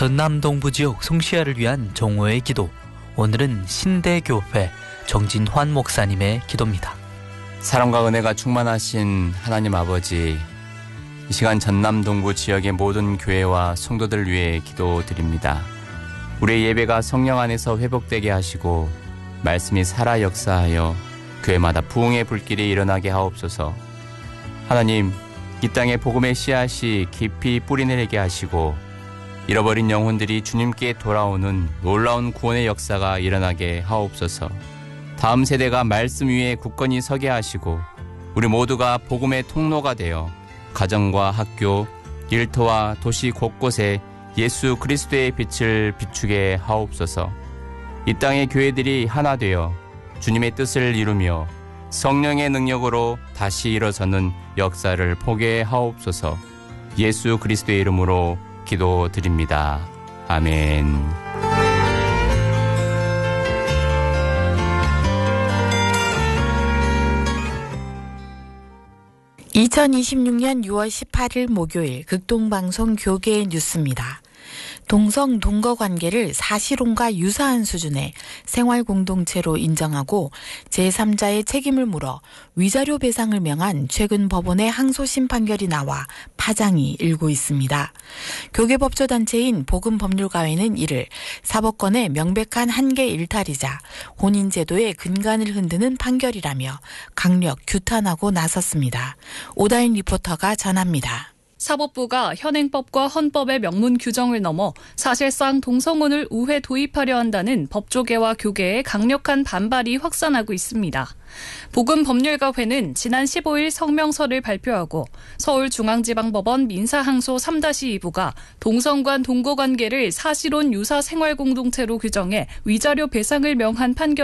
전남 동부 지역 송시아를 위한 정오의 기도. 오늘은 신대교회 정진환 목사님의 기도입니다. 사랑과 은혜가 충만하신 하나님 아버지, 이 시간 전남 동부 지역의 모든 교회와 성도들 위해 기도드립니다. 우리의 예배가 성령 안에서 회복되게 하시고 말씀이 살아 역사하여 교회마다 부흥의 불길이 일어나게 하옵소서. 하나님, 이 땅에 복음의 씨앗이 깊이 뿌리내리게 하시고 잃어버린 영혼들이 주님께 돌아오는 놀라운 구원의 역사가 일어나게 하옵소서. 다음 세대가 말씀 위에 굳건히 서게 하시고 우리 모두가 복음의 통로가 되어 가정과 학교, 일터와 도시 곳곳에 예수 그리스도의 빛을 비추게 하옵소서. 이 땅의 교회들이 하나 되어 주님의 뜻을 이루며 성령의 능력으로 다시 일어서는 역사를 보게 하옵소서. 예수 그리스도의 이름으로 기도드립니다. 아멘. 2026년 6월 18일 목요일 극동방송 교계의 뉴스입니다. 동성 동거 관계를 사실혼과 유사한 수준의 생활 공동체로 인정하고 제3자의 책임을 물어 위자료 배상을 명한 최근 법원의 항소심 판결이 나와 파장이 일고 있습니다. 교계법조단체인 복음법률가회는 이를 사법권의 명백한 한계 일탈이자 혼인제도의 근간을 흔드는 판결이라며 강력 규탄하고 나섰습니다. 오다인 리포터가 전합니다. 사법부가 현행법과 헌법의 명문 규정을 넘어 사실상 동성혼을 우회 도입하려 한다는 법조계와 교계의 강력한 반발이 확산하고 있습니다. 복음법률가회는 지난 15일 성명서를 발표하고 서울중앙지방법원 민사항소 3-2부가 동성 간 동거관계를 사실혼 유사 생활공동체로 규정해 위자료 배상을 명한 판결